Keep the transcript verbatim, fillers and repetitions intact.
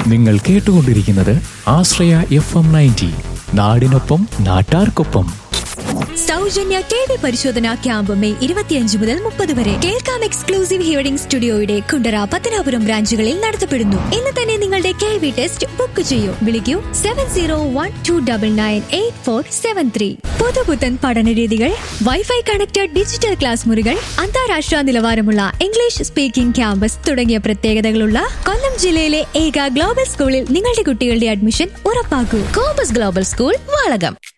നിങ്ങൾ കേട്ടുകൊണ്ടിരിക്കുന്നത് ആശ്രയ F M ninety, നാടിനൊപ്പം നാട്ടാർക്കൊപ്പം. സൗജന്യ ടി വി പരിശോധന ക്യാമ്പ് മെയ് ഇരുപത്തിയഞ്ച് മുതൽ മുപ്പത് വരെ കേൾക്കാം എക്സ്ക്ലൂസീവ് ഹിയറിംഗ് സ്റ്റുഡിയോയുടെ കുണ്ടറ, പത്തനാപുരം ബ്രാഞ്ചുകളിൽ നടത്തപ്പെടുന്നു. ഇന്ന് തന്നെ നിങ്ങളുടെ കെ വി ടെസ്റ്റ് ബുക്ക് ചെയ്യൂ. വിളിക്കൂ seven zero one two double nine eight four seven three. പുതുപുത്തൻ പഠനരീതികൾ, വൈഫൈ കണക്റ്റഡ് ഡിജിറ്റൽ ക്ലാസ് മുറികൾ, അന്താരാഷ്ട്ര നിലവാരമുള്ള ഇംഗ്ലീഷ് സ്പീക്കിംഗ് ക്യാമ്പസ് തുടങ്ങിയ പ്രത്യേകതകളുള്ള കൊല്ലം ജില്ലയിലെ ഏക ഗ്ലോബൽ സ്കൂളിൽ നിങ്ങളുടെ കുട്ടികളുടെ admission ഉറപ്പാക്കൂ. Compass global school, Valakom.